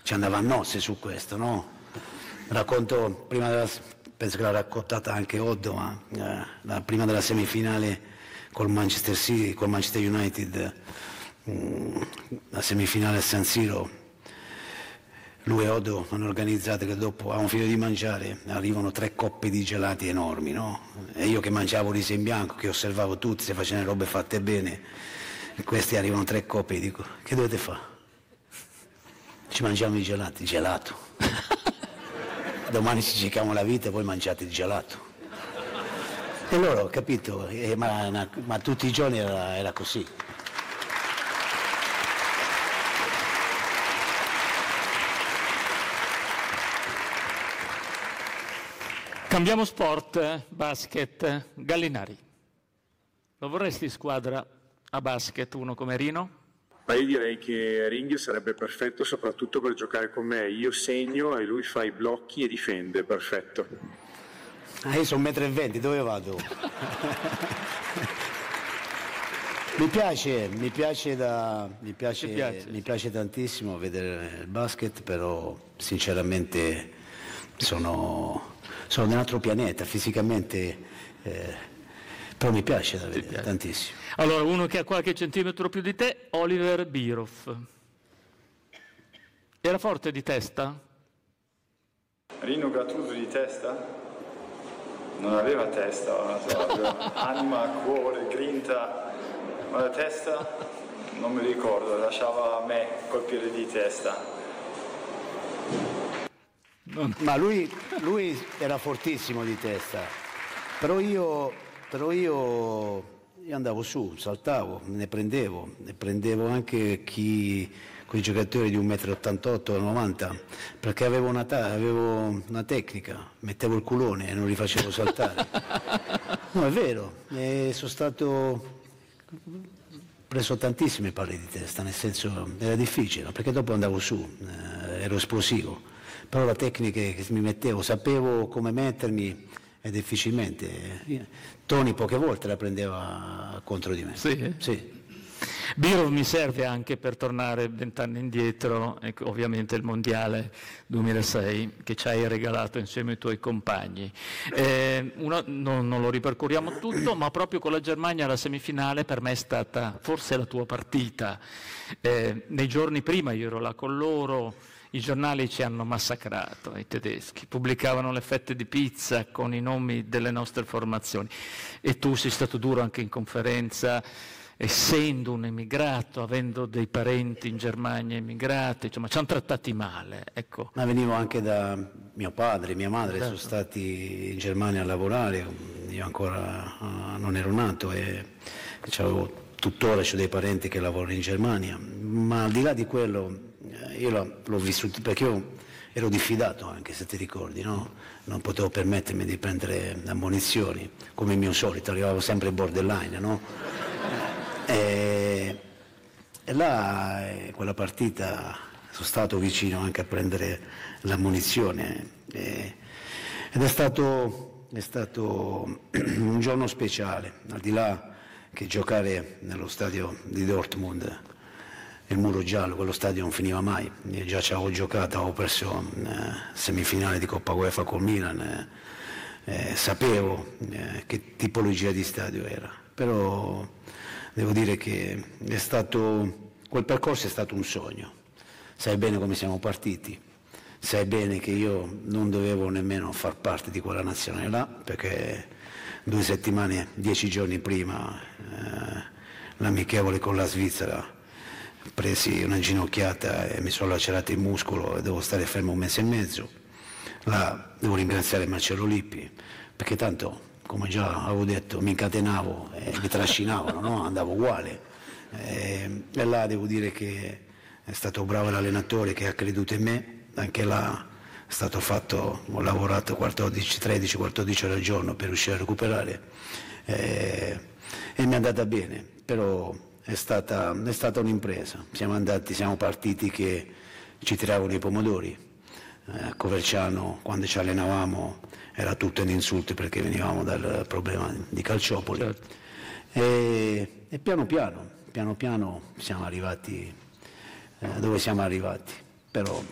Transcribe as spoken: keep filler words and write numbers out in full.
ci andava a nozze su questo, no? Racconto, prima della, penso che l'ha raccontata anche Oddo, ma eh, la, prima della semifinale col Manchester City, col Manchester United, mh, la semifinale a San Siro, lui e Oddo hanno organizzato che dopo, avevano finito di mangiare, arrivano tre coppe di gelati enormi, no? E io che mangiavo riso in bianco, che osservavo tutti, se facevano robe fatte bene, questi arrivano tre coppe e dico, che dovete fare? Ci mangiamo i gelati, gelato. Domani ci giochiamo la vita e poi mangiate il gelato. E loro, ho capito, eh, ma, ma tutti i giorni era, era così. Cambiamo sport, basket, Gallinari. Lo vorresti in squadra a basket, uno come Rino? Ma io direi che Ring sarebbe perfetto soprattutto per giocare con me. Io segno e lui fa i blocchi e difende, perfetto. Ah, io sono un metro e venti, dove vado? mi piace, mi piace, da, mi, piace, mi, piace. mi piace tantissimo vedere il basket, però sinceramente sono... sono di un altro pianeta, fisicamente, eh, però mi piace da vedere, tantissimo. Allora, uno che ha qualche centimetro più di te, Oliver Bierhoff. Era forte di testa? Rino Gattuso di testa? Non aveva testa, aveva anima, cuore, grinta, ma la testa non mi ricordo, lasciava a me colpire di testa. Ma lui, lui era fortissimo di testa, però io, però io, io andavo su, saltavo, ne prendevo, ne prendevo anche chi, quei giocatori di un metro e ottantotto, novanta, perché avevo una, avevo una tecnica, mettevo il culone e non li facevo saltare. No, è vero, e sono stato preso tantissime palle di testa, nel senso era difficile, perché dopo andavo su, eh, ero esplosivo. Però la tecnica che mi mettevo, sapevo come mettermi e difficilmente. Tony poche volte la prendeva contro di me. Sì? Sì. Bierhoff mi serve anche per tornare vent'anni indietro, ecco, ovviamente il mondiale duemilasei che ci hai regalato insieme ai tuoi compagni. Eh, una, no, non lo ripercorriamo tutto, ma proprio con la Germania la semifinale per me è stata forse la tua partita. Eh, nei giorni prima io ero là con loro. I giornali ci hanno massacrato, i tedeschi, pubblicavano le fette di pizza con i nomi delle nostre formazioni e tu sei stato duro anche in conferenza, essendo un emigrato, avendo dei parenti in Germania emigrati, insomma ci hanno trattati male. Ecco. Ma venivo anche da mio padre, mia madre, certo. Sono stati in Germania a lavorare, io ancora uh, non ero nato e c'avevo tuttora c'ho dei parenti che lavorano in Germania, ma al di là di quello io l'ho vissuto perché io ero diffidato anche, se ti ricordi, no? Non potevo permettermi di prendere ammonizioni, come il mio solito, arrivavo sempre borderline, no? E, e là, eh, quella partita, sono stato vicino anche a prendere l'ammonizione e, ed è stato, è stato un giorno speciale, al di là che giocare nello stadio di Dortmund, il muro giallo, quello stadio non finiva mai. Io già ci avevo giocato, avevo perso eh, semifinale di Coppa UEFA con Milan, eh, eh, sapevo eh, che tipologia di stadio era, però devo dire che è stato, quel percorso è stato un sogno. Sai bene come siamo partiti, sai bene che io non dovevo nemmeno far parte di quella nazionale là, perché due settimane, dieci giorni prima, eh, l'amichevole con la Svizzera, presi una ginocchiata e mi sono lacerato il muscolo e devo stare fermo un mese e mezzo. Là devo ringraziare Marcello Lippi, perché tanto, come già avevo detto, mi incatenavo e mi trascinavano, no? Andavo uguale. E, e là devo dire che è stato bravo l'allenatore che ha creduto in me, anche là è stato fatto, ho lavorato quattordici, tredici, quattordici ore al giorno per riuscire a recuperare e, e mi è andata bene, però è stata, è stata un'impresa. Siamo andati, siamo partiti che ci tiravano i pomodori, a Coverciano quando ci allenavamo era tutto in insulti perché venivamo dal problema di Calciopoli. Certo. e, e piano piano, piano piano siamo arrivati eh, dove siamo arrivati. Però